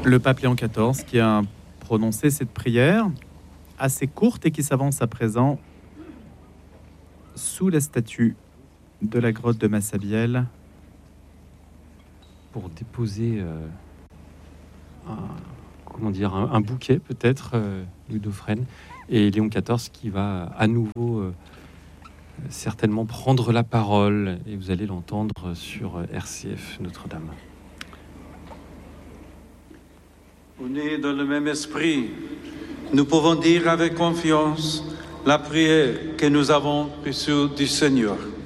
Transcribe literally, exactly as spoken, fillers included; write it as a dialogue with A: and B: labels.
A: Le pape Léon quatorze qui a prononcé cette prière assez courte et qui s'avance à présent sous la statue de la grotte de Massabielle
B: pour déposer euh, un, comment dire, un, un bouquet peut-être euh, d'Oudofrène, et Léon quatorze qui va à nouveau euh, certainement prendre la parole, et vous allez l'entendre sur R C F Notre-Dame.
C: Unis dans le même esprit, nous pouvons dire avec confiance la prière que nous avons reçue du Seigneur.